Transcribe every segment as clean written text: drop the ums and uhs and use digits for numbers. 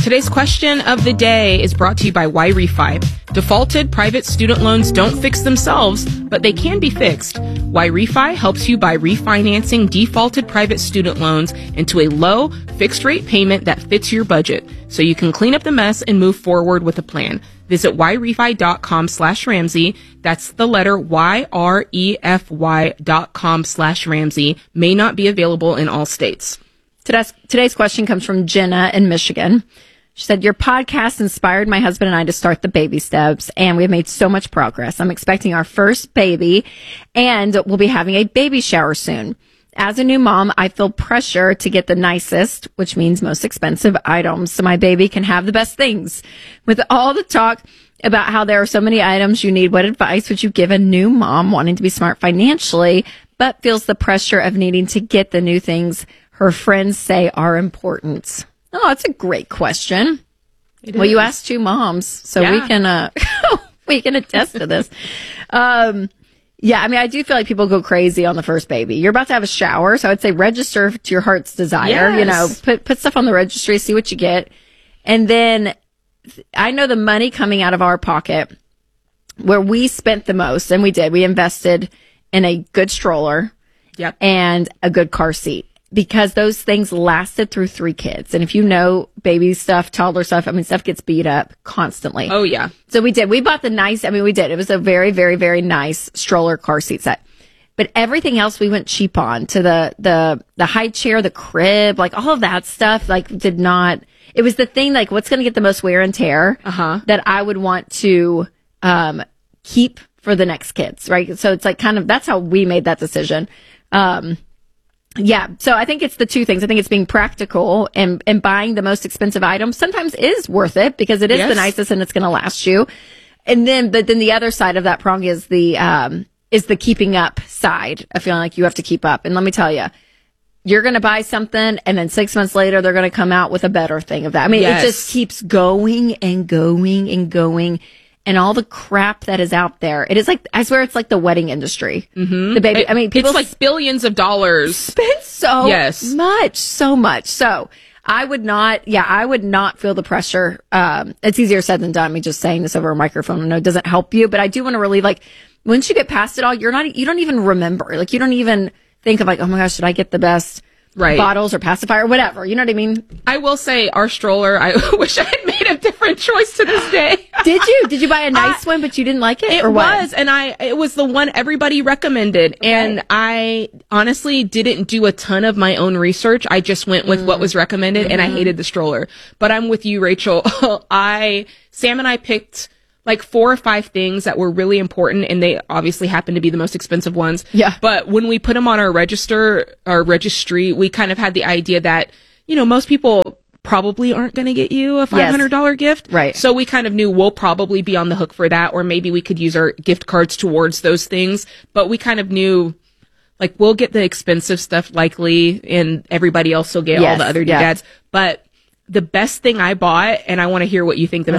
Today's question of the day is brought to you by YRefi. Defaulted private student loans don't fix themselves, but they can be fixed. YRefi helps you by refinancing defaulted private student loans into a low, fixed-rate payment that fits your budget, so you can clean up the mess and move forward with a plan. Visit yrefy.com/Ramsey. That's the letter YREFY.com/Ramsey. May not be available in all states. Today's question comes from Jenna in Michigan. She said, your podcast inspired my husband and I to start the baby steps, and we have made so much progress. I'm expecting our first baby, and we'll be having a baby shower soon. As a new mom, I feel pressure to get the nicest, which means most expensive items, so my baby can have the best things. With all the talk about how there are so many items you need, what advice would you give a new mom wanting to be smart financially, but feels the pressure of needing to get the new things her friends say are important? Oh, that's a great question. Well, you asked two moms, so we can we can attest to this. Yeah, I mean, I do feel like people go crazy on the first baby. You're about to have a shower, so I'd say register to your heart's desire. Yes. You know, put stuff on the registry, see what you get. And then I know the money coming out of our pocket, where we spent the most, and we did. We invested in a good stroller and a good car seat, because those things lasted through 3 kids. And if you know baby stuff, toddler stuff, I mean, stuff gets beat up constantly. Oh, yeah. So we did. We bought the nice, I mean, we did. It was a very, very, very nice stroller car seat set. But everything else we went cheap on, to the high chair, the crib, like all of that stuff, like did not, it was the thing, like what's going to get the most wear and tear that I would want to keep for the next kids, right? So it's like kind of, that's how we made that decision. Yeah. So I think it's the two things. I think it's being practical, and buying the most expensive items sometimes is worth it because it is the nicest and it's going to last you. And then, but then the other side of that prong is the keeping up side of feeling like you have to keep up. And let me tell you, you're going to buy something and then 6 months later, they're going to come out with a better thing of that. I mean, it just keeps going and going and going. And all the crap that is out there. It is like, I swear it's like the wedding industry. Mm-hmm. The baby, I mean, people. It's like billions of dollars. Spend so much. So I would not feel the pressure. It's easier said than done. Me just saying this over a microphone. I know it doesn't help you, but I do want to really, like, once you get past it all, you don't even remember. Like, you don't even think of like, oh my gosh, should I get the best bottles or pacifier or whatever? You know what I mean? I will say our stroller, I wish I had made a different choice to this day. Did you buy a nice one, but you didn't like it? It was the one everybody recommended. Okay. And I honestly didn't do a ton of my own research. I just went with what was recommended, and I hated the stroller. But I'm with you, Rachel. Sam and I picked like 4 or 5 things that were really important, and they obviously happen to be the most expensive ones. Yeah. But when we put them on our registry, we kind of had the idea that, you know, most people probably aren't going to get you a $500 gift. Right. So we kind of knew we'll probably be on the hook for that, or maybe we could use our gift cards towards those things. But we kind of knew, like, we'll get the expensive stuff likely, and everybody else will get all the other doodads. But the best thing I bought, and I want to hear what you think, the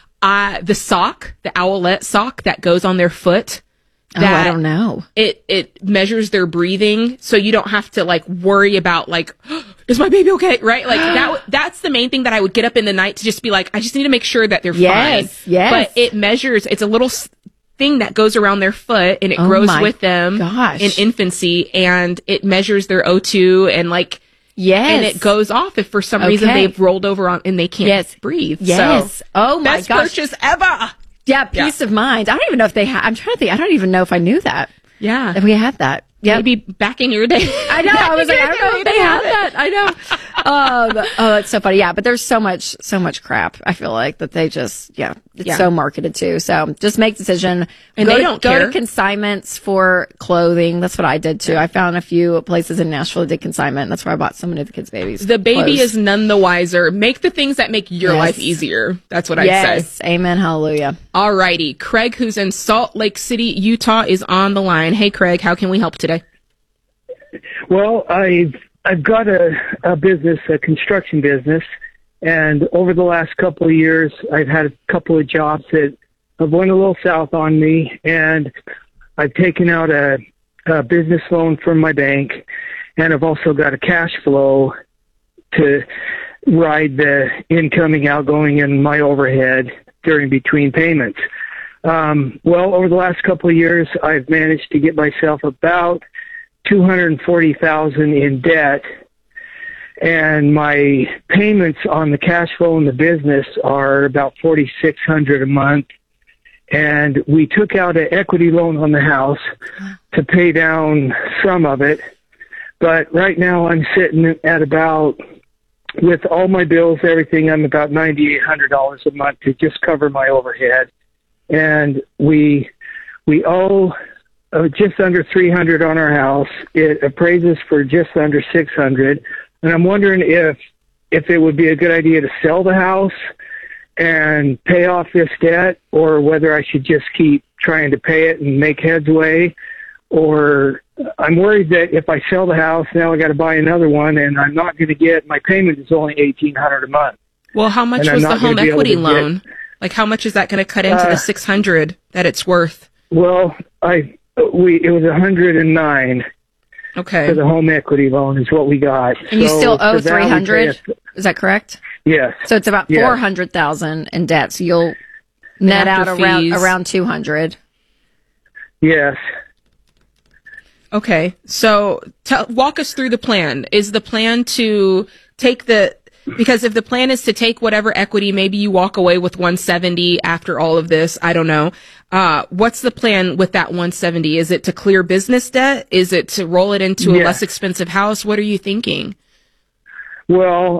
sock, the owlette sock that goes on their foot. I don't know. It measures their breathing, so you don't have to like worry about like, is my baby okay? Right? Like that's the main thing that I would get up in the night to just be like, I just need to make sure that they're fine. Yes. But it measures, it's a little thing that goes around their foot, and it grows with them in infancy, and it measures their O2 and like, and it goes off if for some reason they've rolled over on and they can't breathe. Yes. So, oh my gosh. Best purchase ever. Yeah, peace of mind. I don't even know if they have. I'm trying to think. I don't even know if I knew that. Yeah. That we had that. Yeah. Maybe back in your day. I know. I was like, I don't know if they had that. I know. Oh, that's so funny. Yeah. But there's so much crap. I feel like that they just, it's so marketed too. So just make decision. And they don't care. Go to consignments for clothing. That's what I did too. I found a few places in Nashville that did consignment. That's where I bought so many of the kids' babies. The baby is none the wiser. Make the things that make your life easier. That's what I'd say. Yes. Amen. Hallelujah. All righty. Craig, who's in Salt Lake City, Utah, is on the line. Hey, Craig, how can we help today? Well, I've got a business, a construction business, and over the last couple of years, I've had a couple of jobs that have went a little south on me, and I've taken out a business loan from my bank, and I've also got a cash flow to ride the incoming, outgoing, and my overhead during between payments. Well, over the last couple of years, I've managed to get myself about $240,000 in debt, and my payments on the cash flow in the business are about $4,600 a month. And we took out an equity loan on the house to pay down some of it. But right now I'm sitting at about, with all my bills, everything, I'm about $9,800 a month to just cover my overhead. And we owe just under $300 on our house. It appraises for just under $600. And I'm wondering if it would be a good idea to sell the house and pay off this debt, or whether I should just keep trying to pay it and make headway. Or I'm worried that if I sell the house, now I got to buy another one, and I'm not going to get, my payment is only $1,800 a month. Well, how much was the home equity loan? Like, how much is that going to cut into the $600 that it's worth? Well, it was $109. Okay. For the home equity loan is what we got. And you still owe $300? Is that correct? Yes. So it's about $400,000 in debt. So you'll net out around $200. Yes. Okay. So walk us through the plan. Is the plan to take because if the plan is to take whatever equity, maybe you walk away with 170 after all of this. I don't know. What's the plan with that 170? Is it to clear business debt? Is it to roll it into a less expensive house? What are you thinking? Well,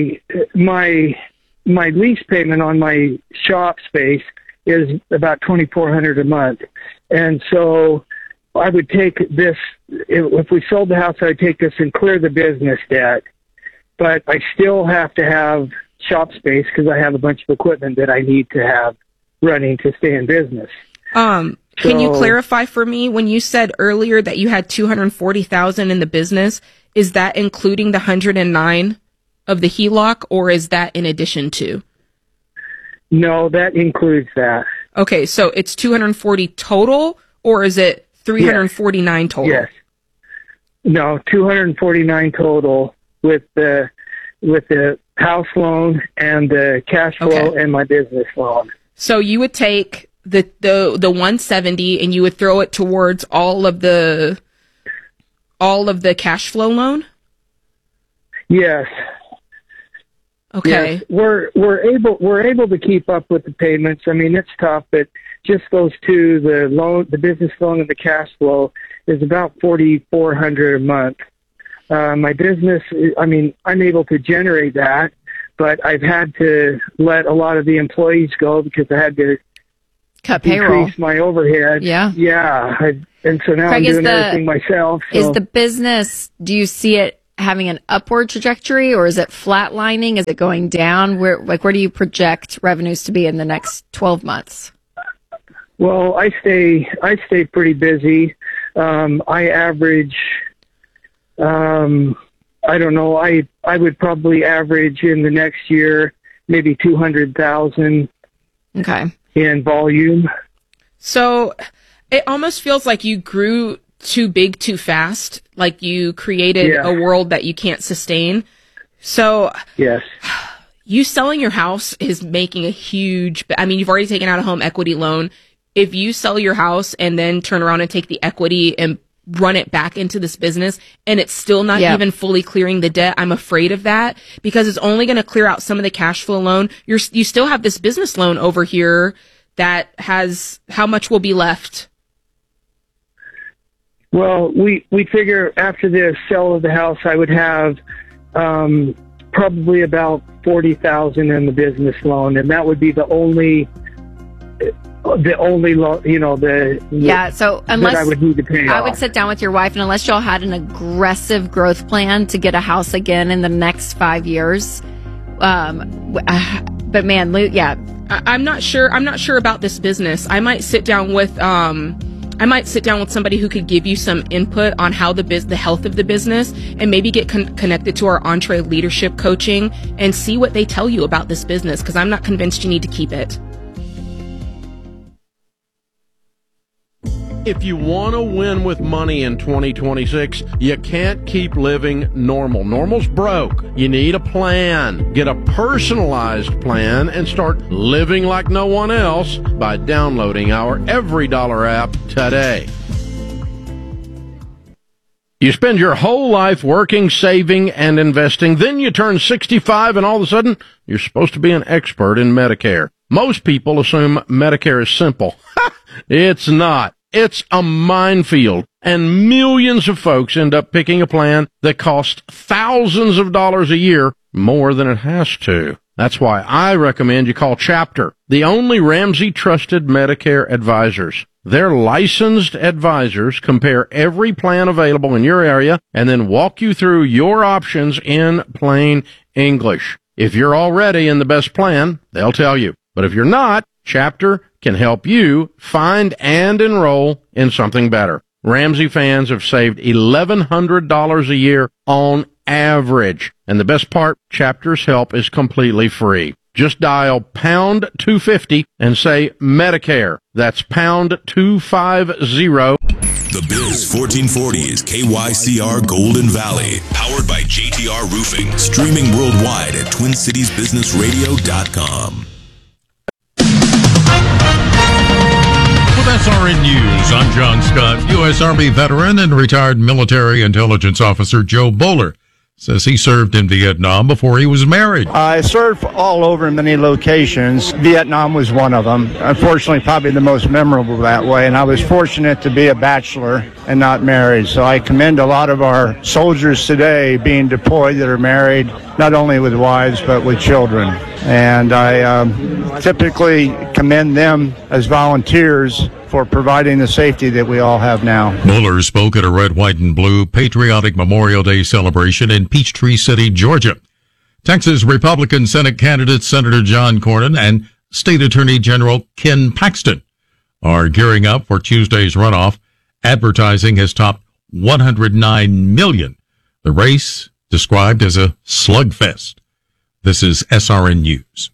my lease payment on my shop space is about $2,400 a month. And so I would take this, if we sold the house, I'd take this and clear the business debt. But I still have to have shop space because I have a bunch of equipment that I need to have running to stay in business. Can you clarify for me, when you said earlier that you had $240,000 in the business, is that including the $109 of the HELOC, or is that in addition to? No, that includes that. Okay, so it's $240 total, or is it $349 total? Yes. No, $249 total with the house loan and the cash flow and my business loan. So you would take the 170 and you would throw it towards all of the cash flow loan? Yes. Okay. Yes. We're able to keep up with the payments. I mean, it's tough, but just those two, the business loan and the cash flow, is about $4,400 a month. My business, I mean, I'm able to generate that, but I've had to let a lot of the employees go because I had to cut payroll, increase my overhead. Yeah. And so now Craig, I'm doing everything myself. So. Is the business, do you see it having an upward trajectory, or is it flatlining? Is it going down? Where do you project revenues to be in the next 12 months? Well, I stay pretty busy. I average, I don't know, I would probably average in the next year maybe 200,000 in volume. So it almost feels like you grew too big too fast, like you created a world that you can't sustain. So yes, you selling your house is making a huge, I mean, you've already taken out a home equity loan. If you sell your house and then turn around and take the equity and run it back into this business and it's still not even fully clearing the debt, I'm afraid of that, because it's only going to clear out some of the cash flow loan. You still have this business loan over here that has, how much will be left? Well, we figure after the sale of the house, I would have probably about $40,000 in the business loan, and that would be the only loan, you know, so unless that I would need to pay I off. would sit down with your wife, and unless y'all had an aggressive growth plan to get a house again in the next 5 years, but man, Lou, I'm not sure about this business. I might sit down with somebody who could give you some input on how the health of the business, and maybe get connected to our Entree leadership coaching and see what they tell you about this business, because I'm not convinced you need to keep it. If you want to win with money in 2026, you can't keep living normal. Normal's broke. You need a plan. Get a personalized plan and start living like no one else by downloading our Every Dollar app today. You spend your whole life working, saving, and investing. Then you turn 65 and all of a sudden you're supposed to be an expert in Medicare. Most people assume Medicare is simple. It's not. It's a minefield, and millions of folks end up picking a plan that costs thousands of dollars a year more than it has to. That's why I recommend you call Chapter, the only Ramsey-trusted Medicare advisors. Their licensed advisors compare every plan available in your area and then walk you through your options in plain English. If you're already in the best plan, they'll tell you. But if you're not, Chapter can help you find and enroll in something better. Ramsey fans have saved $1,100 a year on average. And the best part, Chapter's help is completely free. Just dial pound 250 and say Medicare. That's pound 250. The Biz 1440 is KYCR Golden Valley, powered by JTR Roofing, streaming worldwide at TwinCitiesBusinessRadio.com. With SRN News, I'm John Scott. U.S. Army veteran and retired military intelligence officer Joe Bowler says he served in Vietnam before he was married. I served all over in many locations. Vietnam was one of them. Unfortunately, probably the most memorable that way. And I was fortunate to be a bachelor and not married. So I commend a lot of our soldiers today being deployed that are married, not only with wives, but with children. And I typically commend them as volunteers for providing the safety that we all have now. Bowler spoke at a red, white, and blue patriotic Memorial Day celebration in Peachtree City, Georgia. Texas Republican Senate candidate Senator John Cornyn and State Attorney General Ken Paxton are gearing up for Tuesday's runoff. Advertising has topped $109 million. The race described as a slugfest. This is SRN News.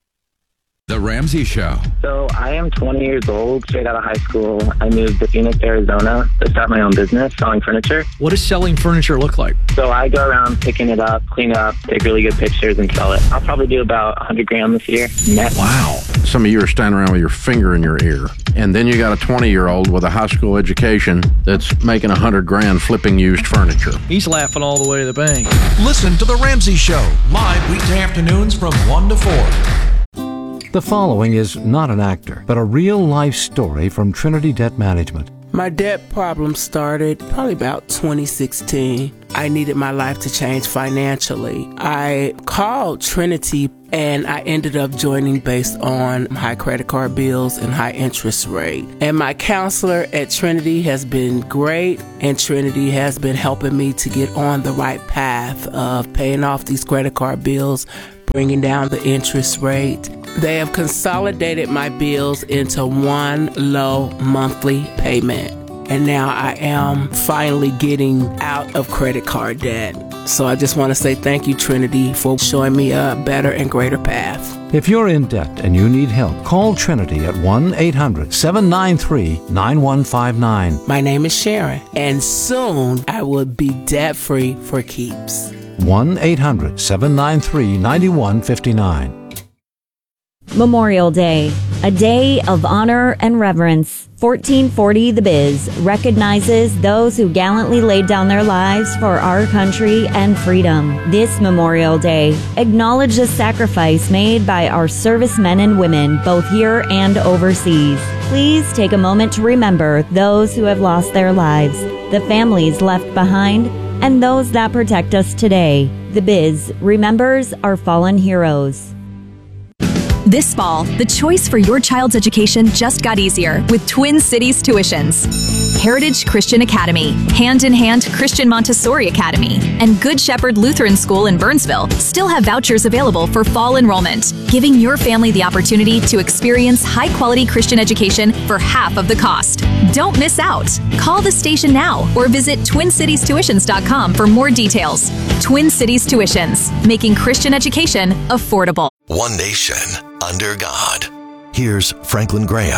The Ramsey Show. So I am 20 years old, straight out of high school. I moved to Phoenix, Arizona to start my own business selling furniture. What does selling furniture look like? So I go around picking it up, clean it up, take really good pictures and sell it. I'll probably do about 100 grand this year net. Wow. Some of you are standing around with your finger in your ear. And then you got a 20-year-old with a high school education that's making 100 grand flipping used furniture. He's laughing all the way to the bank. Listen to The Ramsey Show, live weekday afternoons from 1 to 4. The following is not an actor, but a real-life story from Trinity Debt Management. My debt problem started probably about 2016. I needed my life to change financially. I called Trinity and I ended up joining based on high credit card bills and high interest rate. And my counselor at Trinity has been great, and Trinity has been helping me to get on the right path of paying off these credit card bills, bringing down the interest rate. They have consolidated my bills into one low monthly payment. And now I am finally getting out of credit card debt. So I just want to say thank you, Trinity, for showing me a better and greater path. If you're in debt and you need help, call Trinity at 1-800-793-9159. My name is Sharon, and soon I will be debt-free for keeps. 1-800-793-9159. Memorial Day, a day of honor and reverence. 1440 The Biz recognizes those who gallantly laid down their lives for our country and freedom. This Memorial Day, acknowledge the sacrifice made by our servicemen and women, both here and overseas. Please take a moment to remember those who have lost their lives, the families left behind, and those that protect us today. The Biz remembers our fallen heroes. This fall, the choice for your child's education just got easier with Twin Cities Tuitions. Heritage Christian Academy, Hand in Hand Christian Montessori Academy, and Good Shepherd Lutheran School in Burnsville still have vouchers available for fall enrollment, giving your family the opportunity to experience high-quality Christian education for half of the cost. Don't miss out. Call the station now or visit TwinCitiesTuitions.com for more details. Twin Cities Tuitions, making Christian education affordable. One nation under God. Here's Franklin Graham.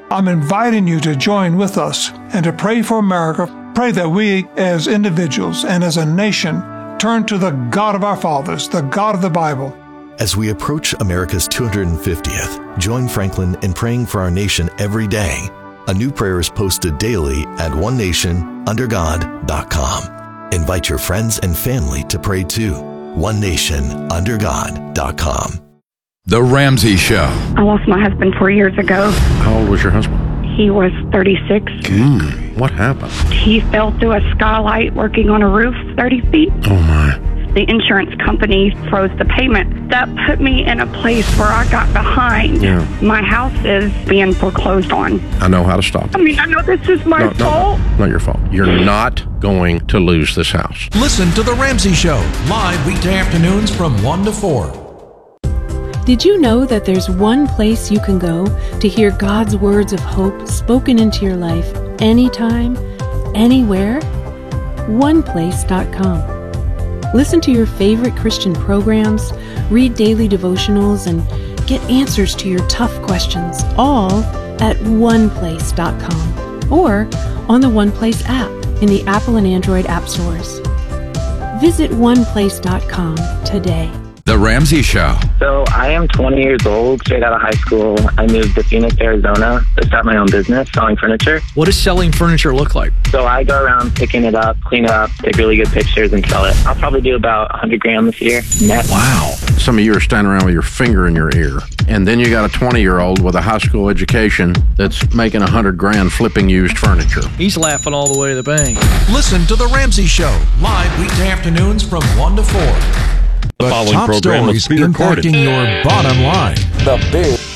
I'm inviting you to join with us and to pray for America. Pray that we as individuals and as a nation turn to the God of our fathers, the God of the Bible. As we approach America's 250th, join Franklin in praying for our nation every day. A new prayer is posted daily at onenationundergod.com. Invite your friends and family to pray too. onenationundergod.com. The Ramsey Show. I lost my husband 4 years ago. How old was your husband? He was 36. What happened? He fell through a skylight working on a roof 30 feet. Oh, my. The insurance company froze the payment. That put me in a place where I got behind. Yeah. My house is being foreclosed on. I know how to stop it. I mean, I know this is my fault. No, not your fault. You're not going to lose this house. Listen to The Ramsey Show, live weekday afternoons from 1 to 4. Did you know that there's one place you can go to hear God's words of hope spoken into your life anytime, anywhere? OnePlace.com. Listen to your favorite Christian programs, read daily devotionals, and get answers to your tough questions, all at OnePlace.com or on the OnePlace app in the Apple and Android app stores. Visit OnePlace.com today. The Ramsey Show. So I am 20 years old, straight out of high school. I moved to Phoenix, Arizona to start my own business selling furniture. What does selling furniture look like? So I go around picking it up, clean it up, take really good pictures and sell it. I'll probably do about $100,000 this year net. Wow. Some of you are standing around with your finger in your ear. And then you got a 20-year-old with a high school education that's making $100,000 flipping used furniture. He's laughing all the way to the bank. Listen to The Ramsey Show, live weekday afternoons from 1 to 4. The following top program stories will be recorded. impacting your bottom line. The Biz